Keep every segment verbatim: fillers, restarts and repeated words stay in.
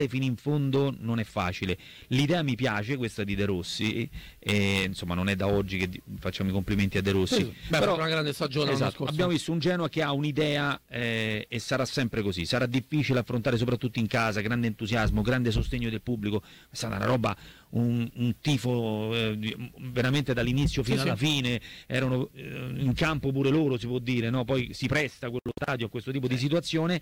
fino in fondo non è facile. L'idea mi piace, questa di De Rossi, e insomma non è da oggi che facciamo i complimenti a De Rossi. Sì, beh, però una grande stagione, esatto, abbiamo visto un Genoa che ha un'idea eh, e sarà sempre così. Sarà difficile affrontare soprattutto in casa, grande entusiasmo, grande sostegno del pubblico. È stata una roba, un, un tifo eh, veramente dall'inizio fino sì, alla sì. fine, erano eh, in campo pure loro, si può dire, no? Poi si presta quello stadio a questo tipo di situazione,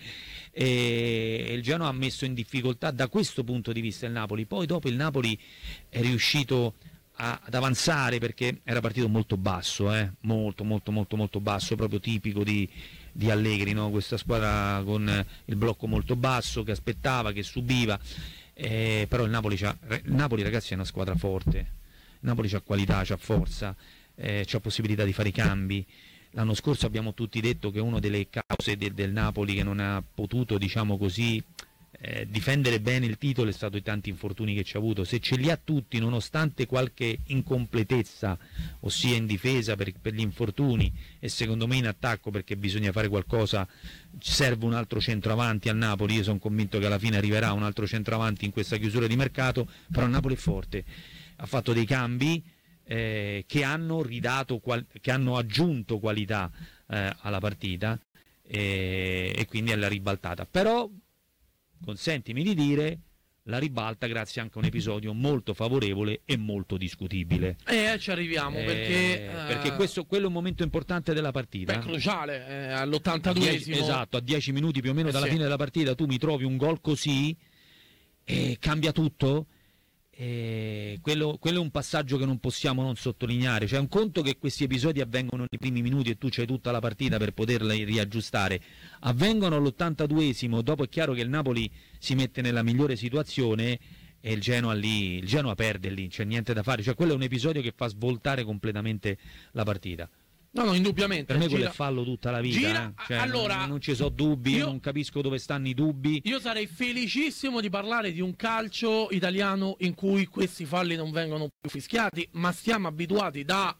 e il Genoa ha messo in difficoltà da questo punto di vista il Napoli. Poi dopo il Napoli è riuscito a, ad avanzare, perché era partito molto basso, eh? molto molto molto molto basso, proprio tipico di, di Allegri, no? Questa squadra con il blocco molto basso, che aspettava, che subiva. Eh, però il Napoli, c'ha, il Napoli ragazzi è una squadra forte, il Napoli c'ha qualità, c'ha forza, eh, c'ha possibilità di fare i cambi. L'anno scorso abbiamo tutti detto che una delle cause de, del Napoli che non ha potuto, diciamo così, eh, difendere bene il titolo è stato i tanti infortuni che ci ha avuto. Se ce li ha tutti, nonostante qualche incompletezza, ossia in difesa per, per gli infortuni, e secondo me in attacco perché bisogna fare qualcosa, serve un altro centravanti al Napoli. Io sono convinto che alla fine arriverà un altro centravanti in questa chiusura di mercato, però il Napoli è forte, ha fatto dei cambi eh, che hanno ridato qual- che hanno aggiunto qualità eh, alla partita, e, e quindi è la ribaltata. Però consentimi di dire, la ribalta grazie anche a un episodio molto favorevole e molto discutibile. Eh, ci arriviamo, eh, perché... Perché questo, quello è un momento importante della partita. Beh, cruciale, eh, all'ottantaduesimo. Esatto, a dieci minuti più o meno eh dalla sì. fine della partita tu mi trovi un gol così, e cambia tutto. E quello, quello è un passaggio che non possiamo non sottolineare. C'è un conto che questi episodi avvengono nei primi minuti e tu c'hai tutta la partita per poterla riaggiustare, avvengono all'ottantaduesimo, dopo è chiaro che il Napoli si mette nella migliore situazione e il Genoa lì, il Genoa perde lì, c'è niente da fare, cioè quello è un episodio che fa svoltare completamente la partita. No, no, indubbiamente. Per me gira... quello è fallo tutta la vita. Gira... Eh? Cioè, allora, non, non ci sono dubbi, io... io non capisco dove stanno i dubbi. Io sarei felicissimo di parlare di un calcio italiano in cui questi falli non vengono più fischiati, ma stiamo abituati da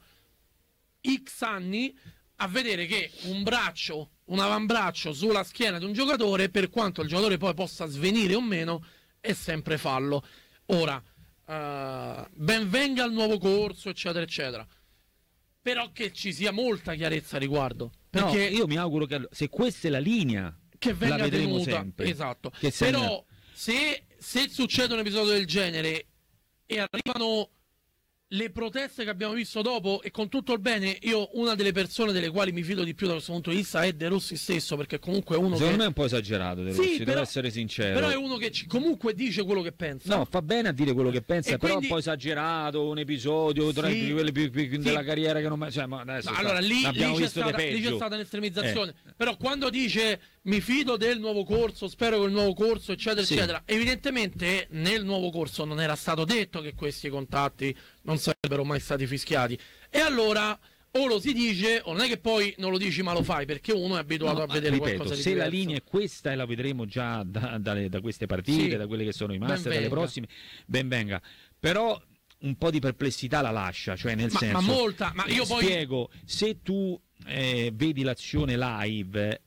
X anni a vedere che un braccio, un avambraccio sulla schiena di un giocatore, per quanto il giocatore poi possa svenire o meno, è sempre fallo. Ora, uh, ben venga il nuovo corso, eccetera, eccetera. Però che ci sia molta chiarezza a riguardo, perché no, io mi auguro che se questa è la linea che venga la vedremo tenuta, sempre. esatto. Che però se, se succede un episodio del genere e arrivano le proteste che abbiamo visto dopo, e con tutto il bene, io una delle persone delle quali mi fido di più da questo punto di vista è De Rossi stesso, perché comunque è uno secondo che... me è un po' esagerato De Rossi, sì, devo però, essere sincero, però è uno che ci, comunque dice quello che pensa. No, fa bene a dire quello che pensa, e però quindi... un po' esagerato, un episodio tra sì, quelli più, più, più sì. della carriera che non mai... Cioè, ma adesso no, sta... allora lì, lì, c'è visto stata, lì c'è stata un'estremizzazione, eh. Però quando dice mi fido del nuovo corso, spero che il nuovo corso, eccetera, sì. eccetera, evidentemente nel nuovo corso non era stato detto che questi contatti non sarebbero mai stati fischiati. E allora o lo si dice o non è che poi non lo dici ma lo fai, perché uno è abituato no, a vedere ripeto, qualcosa di se diverso. La linea è questa e la vedremo già da, da, da queste partite, sì, da quelle che sono rimaste, dalle prossime, ben venga. Però un po' di perplessità la lascia, cioè nel ma, senso, ma molta, ma io poi spiego, se tu eh, vedi l'azione live,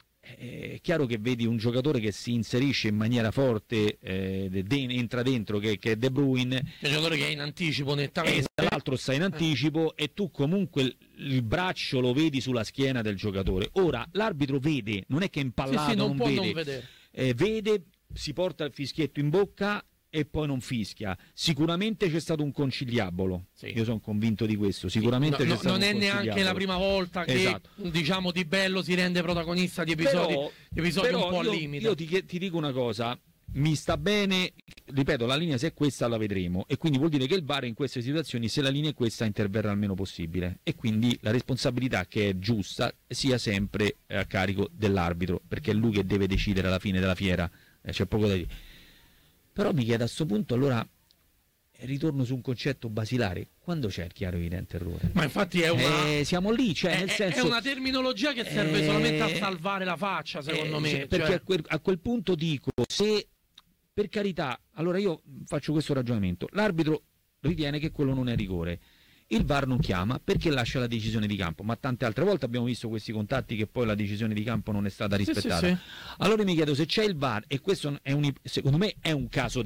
è chiaro che vedi un giocatore che si inserisce in maniera forte, eh, de, de, entra dentro, che, che è De Bruyne, è un giocatore che è in anticipo nettamente, e l'altro sta in anticipo, eh. e tu comunque il, il braccio lo vedi sulla schiena del giocatore. Ora l'arbitro vede, non è che è impallato, sì, sì, non, non può vede, non vedere. Eh, vede, si porta il fischietto in bocca e poi non fischia. Sicuramente c'è stato un conciliabolo, sì. Io sono convinto di questo, sicuramente no, c'è stato non un è neanche la prima volta che, esatto, diciamo Di Bello si rende protagonista di episodi, però, di episodi però un po' io, al limite. Io ti, ti dico una cosa, mi sta bene, ripeto, la linea se è questa la vedremo, e quindi vuol dire che il V A R in queste situazioni, se la linea è questa, interverrà il meno possibile, e quindi la responsabilità, che è giusta, sia sempre a carico dell'arbitro, perché è lui che deve decidere alla fine della fiera, eh, c'è poco da dire. Però mi chiedo a questo punto, allora ritorno su un concetto basilare, quando c'è il chiaro evidente errore? Ma infatti è una... Eh, siamo lì, cioè è, nel senso... è una terminologia che serve eh, solamente a salvare la faccia, secondo eh, me. Cioè, perché cioè... a, quel, a quel punto dico, se per carità, allora io faccio questo ragionamento, l'arbitro ritiene che quello non è rigore, il V A R non chiama perché lascia la decisione di campo, ma tante altre volte abbiamo visto questi contatti che poi la decisione di campo non è stata rispettata. Sì, sì, sì. Allora mi chiedo se c'è il V A R, e questo è un, secondo me è un caso